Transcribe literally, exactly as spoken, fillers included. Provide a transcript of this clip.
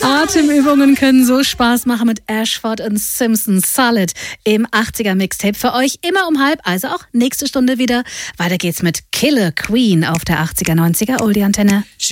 Atemübungen können so Spaß machen mit Ashford und Simpson. Solid im achtziger Mixtape für euch immer um halb, also auch nächste Stunde wieder. Weiter geht's mit Killer Queen auf der achtziger neunziger Oldie Antenne.